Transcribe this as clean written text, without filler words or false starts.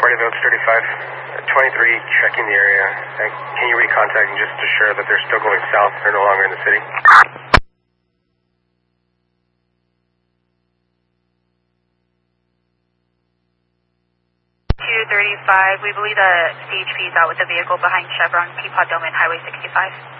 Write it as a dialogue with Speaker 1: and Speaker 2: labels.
Speaker 1: Party Village 35. 23, checking the area. Can you recontact and just assure that they're still going south, they're no longer in the city?
Speaker 2: 235, we believe the CHP is out with the vehicle behind Chevron, Peapod Domain, Highway 65.